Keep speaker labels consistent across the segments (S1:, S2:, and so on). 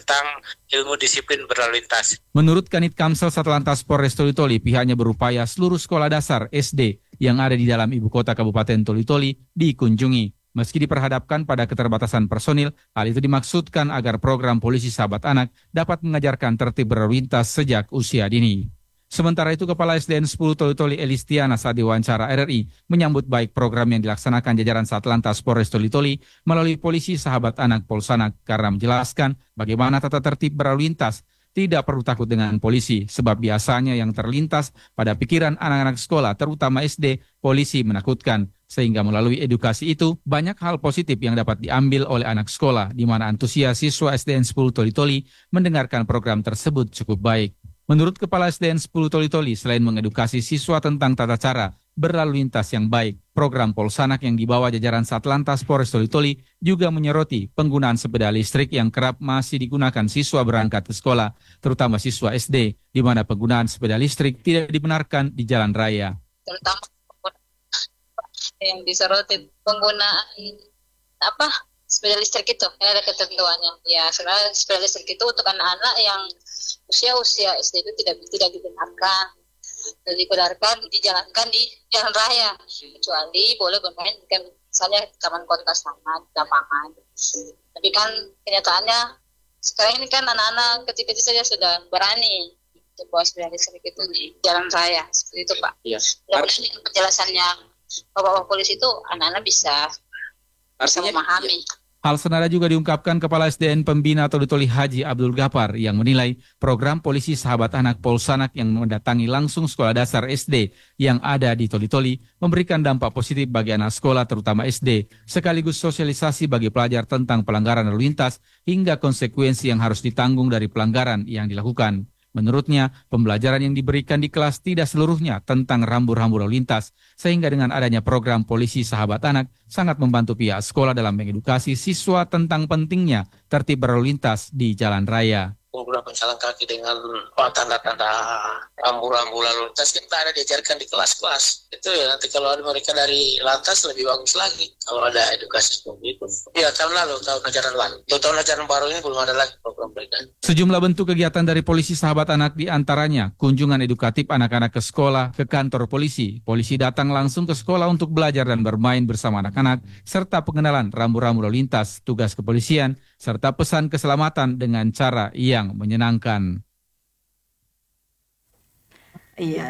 S1: tentang ilmu disiplin berlalu lintas.
S2: Menurut Kanit Kamsel Satlantas Polres Toli-Toli, pihaknya berupaya seluruh sekolah dasar SD yang ada di dalam ibu kota Kabupaten Toli-Toli dikunjungi. Meski diperhadapkan pada keterbatasan personil, hal itu dimaksudkan agar program Polisi Sahabat Anak dapat mengajarkan tertib berlalu lintas sejak usia dini. Sementara itu, Kepala SDN 10 Toli-Toli Elistiana saat diwawancara RRI menyambut baik program yang dilaksanakan jajaran Satlantas Polres Toli-Toli melalui Polisi Sahabat Anak Polsanak karena menjelaskan bagaimana tata tertib berlalu lintas. Tidak perlu takut dengan polisi, sebab biasanya yang terlintas pada pikiran anak-anak sekolah, terutama SD, polisi menakutkan. Sehingga melalui edukasi itu, banyak hal positif yang dapat diambil oleh anak sekolah, di mana antusias siswa SDN 10 Toli-Toli mendengarkan program tersebut cukup baik. Menurut Kepala SDN 10 Toli-Toli, selain mengedukasi siswa tentang tata cara berlalu lintas yang baik, program Polsanak yang dibawa jajaran Satlantas Polres Toli-Toli juga menyoroti penggunaan sepeda listrik yang kerap masih digunakan siswa berangkat ke sekolah, terutama siswa SD, di mana penggunaan sepeda listrik tidak dibenarkan di jalan raya.
S3: Terutama yang disoroti penggunaan sepeda listrik itu, ada ketentuannya. Ya, sebenarnya sepeda listrik itu untuk anak-anak yang usia SD itu tidak dibenarkan. Dibenarkan dijalankan di jalan raya, kecuali boleh bermain misalnya taman kota sama lapangan. Tapi kan kenyataannya sekarang ini kan anak-anak kecil-kecil saja sudah berani bawa sepeda listrik itu di jalan raya, seperti itu Pak.
S1: Iya.
S3: Dengan penjelasannya Bapak polisi itu anak-anak bisa memahami.
S2: Hal senada juga diungkapkan Kepala SDN Pembina Toli-Toli Haji Abdul Ghaffar yang menilai program Polisi Sahabat Anak Polsanak yang mendatangi langsung sekolah dasar SD yang ada di Toli-Toli memberikan dampak positif bagi anak sekolah terutama SD, sekaligus sosialisasi bagi pelajar tentang pelanggaran lalu lintas hingga konsekuensi yang harus ditanggung dari pelanggaran yang dilakukan. Menurutnya, pembelajaran yang diberikan di kelas tidak seluruhnya tentang rambu-rambu lalu lintas, sehingga dengan adanya program Polisi Sahabat Anak sangat membantu pihak sekolah dalam mengedukasi siswa tentang pentingnya tertib berlalu lintas di jalan raya.
S1: Menggunakan jalan kaki dengan tanda-tanda rambu-rambu lalu lintas kita ada diajarkan di kelas-kelas. Itu ya nanti kalau ada mereka dari lantas lebih bagus lagi kalau ada edukasi seperti itu. Iya, tahun ajaran lalu. Tahun ajaran baru ini belum ada lagi program mereka.
S2: Sejumlah bentuk kegiatan dari Polisi Sahabat Anak diantaranya kunjungan edukatif anak-anak ke sekolah, ke kantor polisi. Polisi datang langsung ke sekolah untuk belajar dan bermain bersama anak-anak, serta pengenalan rambu-rambu lalu lintas, tugas kepolisian, serta pesan keselamatan dengan cara yang menyenangkan.
S4: Iya,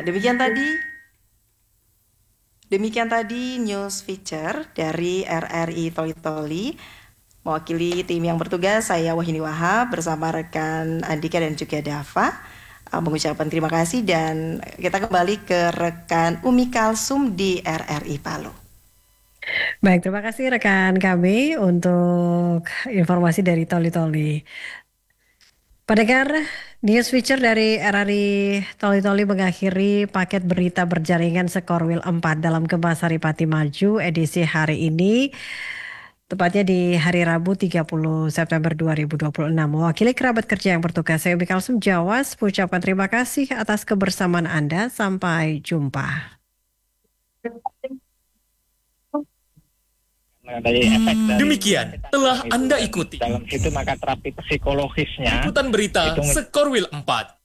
S4: demikian tadi news feature dari RRI Toli-Toli. Mewakili tim yang bertugas, saya Wahini Wahab bersama rekan Andika dan juga Dava mengucapkan terima kasih, dan kita kembali ke rekan Umi Kalsum di RRI Palu.
S5: Baik, terima kasih rekan kami untuk informasi dari Toli-Toli. Pendengar, news feature dari RRI Toli-Toli mengakhiri paket berita berjaringan Sekorwil 4 dalam Gempa Saripati Maju edisi hari ini, tepatnya di hari Rabu 30 September 2026. Mewakili kerabat kerja yang bertugas, saya Umi Kalsum Jawas mengucapkan terima kasih atas kebersamaan Anda. Sampai jumpa.
S6: Demikian telah Anda ikuti
S7: dalam situ, maka terapi psikologisnya
S6: liputan berita Sekorwil 4